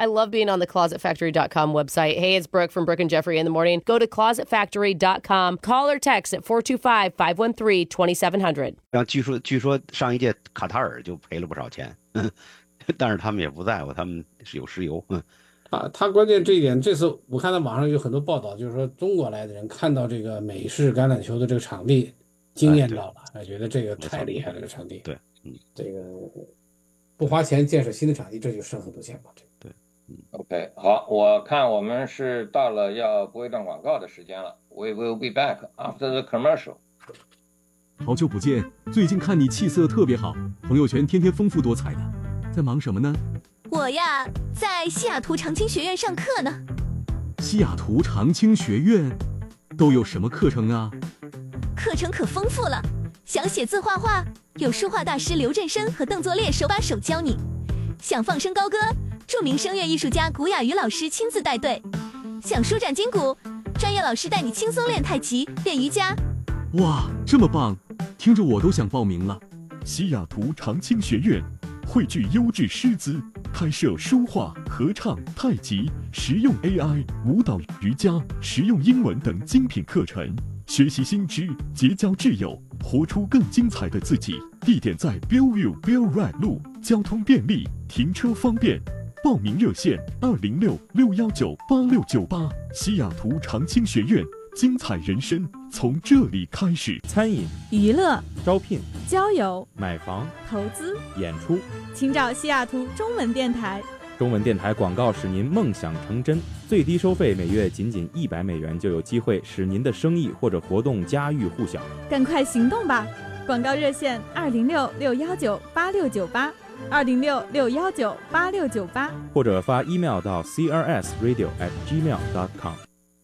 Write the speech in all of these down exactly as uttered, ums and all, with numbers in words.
I love being on the closet factory dot com website. Hey, it's Brooke from Brooke and Jeffrey in the morning. Go to closet factory dot com. Call or text at four two five, five one three, two seven zero zero. 然后据说据说上一届卡塔尔就赔了不少钱，但是他们也不在乎，他们是有石油。 啊，他关键这一点，这次我看到网上有很多报道，就是说中国来的人看到这个美式橄榄球的这个场地，惊艳到了，哎，觉得这个太厉害了，这个场地。 对，嗯， 这个不花钱建设新的场地，这就省很多钱吧？这对， 嗯 ，OK， 好，我看我们是到了要播一段广告的时间了。We will be back after the commercial。 好久不见，最近看你气色特别好，朋友圈天天丰富多彩的，在忙什么呢？ 我呀，在西雅图长青学院上课呢。 西雅图长青学院都有什么课程啊？ 课程可丰富了，想写字画画，有书画大师刘振生和邓作烈手把手教你；想放声高歌，著名声乐艺术家古雅瑜老师亲自带队；想舒展筋骨，专业老师带你轻松练太极、练瑜伽。 哇，这么棒，听着我都想报名了。 西雅图长青学院汇聚优质师资，开设书画、合唱、太极、实用 A I、舞蹈、瑜伽、实用英文等精品课程，学习新知，结交挚友，活出更精彩的自己。地点在 Bellevue Bell Ride 路，交通便利，停车方便。报名热线二零六六幺九八六九八。西雅图长青学院，精彩人生从这里开始。 餐饮、 娱乐、 招聘、 交友、 买房、 投资、 演出， 请找西雅图中文电台。 中文电台广告使您梦想成真，最低收费每月仅仅一百美元，就有机会使您的生意或者活动家喻户晓。 赶快行动吧！广告热线二零六六幺九八六九八，二零六六幺九八六九八， 或者发 email 到 c r s radio at gmail dot com。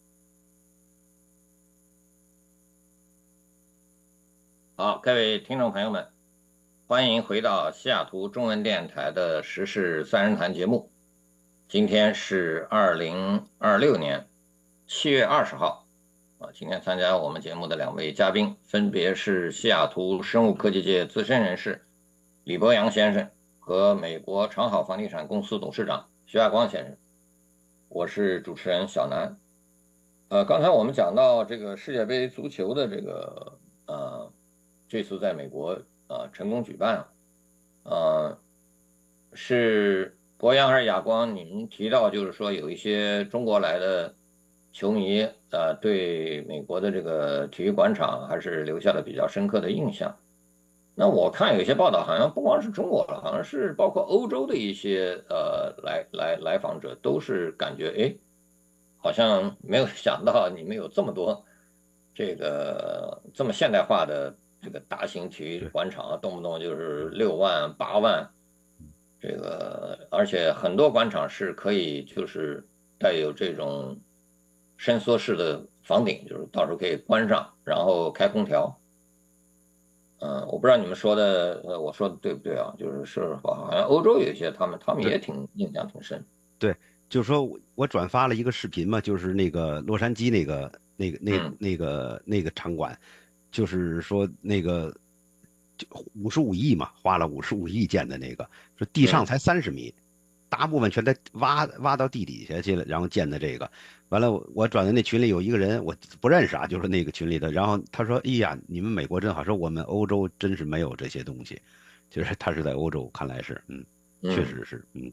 好，各位听众朋友们，欢迎回到西雅图中文电台的时事三人谈节目。今天是二零二六年七月二十号啊，今天参加我们节目的两位嘉宾分别是西雅图生物科技界资深人士李博洋先生和美国长好房地产公司董事长徐亚光先生。我是主持人小南。呃，刚才我们讲到这个世界杯足球的这个呃。这次在美国呃成功举办，呃，是博洋还是亚光？你们提到就是说有一些中国来的球迷呃对美国的这个体育馆场还是留下了比较深刻的印象。那我看有些报道好像不光是中国了，好像是包括欧洲的一些呃来来来访者都是感觉哎，好像没有想到你们有这么多这个这么现代化的。这个大型体育馆场动不动就是六万八万，这个而且很多馆场是可以就是带有这种伸缩式的房顶，就是到时候可以关上，然后开空调。嗯，我不知道你们说的，呃，我说的对不对啊？就是是好像欧洲有一些他们他们也挺印象挺深。 对，就是说我转发了一个视频嘛，就是那个洛杉矶那个那个那、嗯、那个那个场馆。就是说那个五十五亿嘛，花了五十五亿建的那个，说地上才三十米，大部分全在挖挖到地底下去了，然后建的这个。完了，我转的那群里有一个人我不认识啊，就是那个群里的，然后他说：“哎呀，你们美国真好，说我们欧洲真是没有这些东西。”就是他是在欧洲，看来是，嗯，确实是，嗯，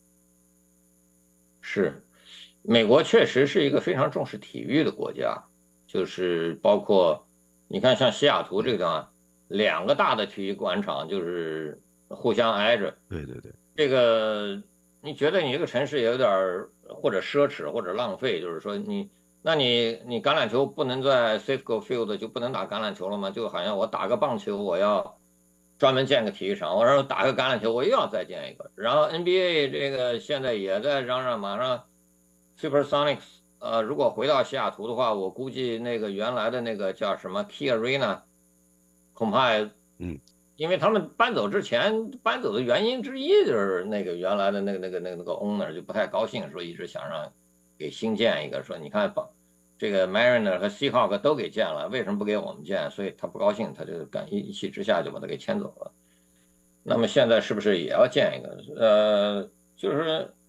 是，美国确实是一个非常重视体育的国家，就是包括。你看，像西雅图这个地方，两个大的体育馆场就是互相挨着。 对对对， 这个你觉得你这个城市有点或者奢侈或者浪费，就是说你，那你你橄榄球不能在 Safeco Field 就不能打橄榄球了吗？就好像我打个棒球，我要专门建个体育场，我然后打个橄榄球，我又要再建一个。然后 N B A 这个现在也在嚷嚷，马上 Supersonics。呃，如果回到西雅图的话，我估计那个原来的那个叫什么 Key Arena， 恐怕， 嗯， 因为他们搬走之前，搬走的原因之一就是那个原来的那个那个那个那个 owner 就不太高兴，说一直想让给新建一个，说你看把这个 Mariner 和 Seahawk 都给建了，为什么不给我们建？所以他不高兴，他就赶一一气之下就把他给迁走了。那么现在是不是也要建一个？呃，就是